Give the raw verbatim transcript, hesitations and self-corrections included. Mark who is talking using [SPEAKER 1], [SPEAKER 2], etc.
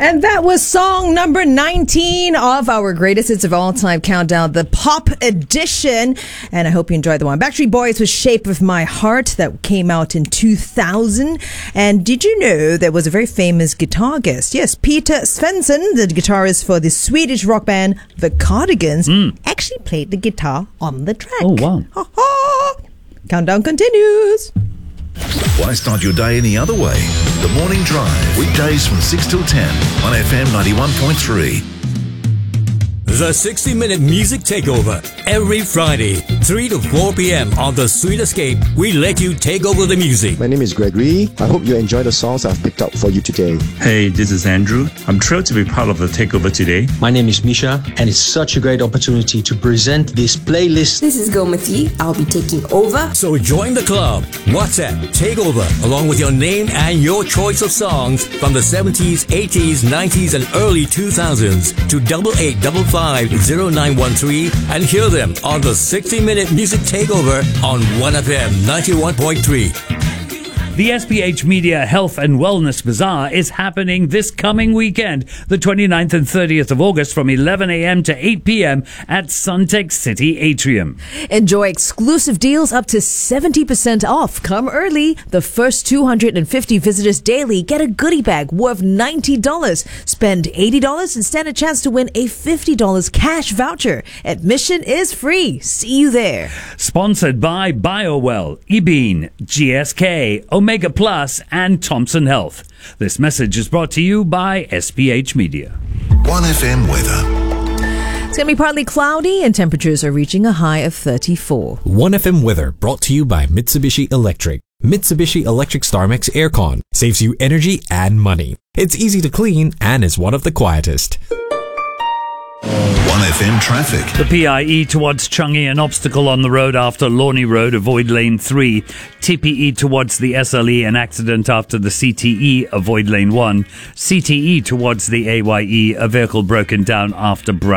[SPEAKER 1] And that was song number nineteen of our greatest hits of all time countdown, the pop edition. And I hope you enjoyed the one. Backstreet Boys was Shape of My Heart, that came out in two thousand. And did you know there was a very famous guitar guest? Yes, Peter Svensson, the guitarist for the Swedish rock band The Cardigans, mm. actually played the guitar on the track.
[SPEAKER 2] Oh, wow.
[SPEAKER 1] Ha ha! Countdown continues.
[SPEAKER 3] Why start your day any other way? The Morning Drive, weekdays from six till ten on F M ninety-one point three.
[SPEAKER 4] The sixty minute Music Takeover. Every Friday, three to four p.m. on The Sweet Escape, we let you take over the music.
[SPEAKER 5] My name is Gregory. I hope you enjoy the songs I've picked up for you today.
[SPEAKER 6] Hey, this is Andrew. I'm thrilled to be part of the takeover today.
[SPEAKER 7] My name is Misha, and it's such a great opportunity to present this playlist.
[SPEAKER 8] This is Gomati. I'll be taking over.
[SPEAKER 4] So join the club. WhatsApp Takeover, along with your name and your choice of songs from the seventies, eighties, nineties, and early two thousands to double eight double five zero nine one three and hear them on the sixty minute Music Takeover on one F M ninety-one point three.
[SPEAKER 2] The S P H Media Health and Wellness Bazaar is happening this coming weekend, the twenty-ninth and thirtieth of August, from eleven a.m. to eight p.m. at Suntec City Atrium.
[SPEAKER 1] Enjoy exclusive deals up to seventy percent off. Come early. The first two hundred fifty visitors daily get a goodie bag worth ninety dollars. Spend eighty dollars and stand a chance to win a fifty dollars cash voucher. Admission is free. See you there.
[SPEAKER 2] Sponsored by BioWell, Ebeen, G S K, Omega Plus, and Thompson Health. This message is brought to you by S P H Media.
[SPEAKER 3] one F M weather.
[SPEAKER 1] It's going to be partly cloudy and temperatures are reaching a high of thirty-four.
[SPEAKER 9] one F M weather brought to you by Mitsubishi Electric. Mitsubishi Electric StarMax Aircon saves you energy and money. It's easy to clean and is one of the quietest.
[SPEAKER 3] one F M traffic.
[SPEAKER 2] The P I E towards Changi, an obstacle on the road after Lornie Road, avoid lane three. T P E towards the S L E, an accident after the C T E, avoid lane one. C T E towards the A Y E, a vehicle broken down after Brown.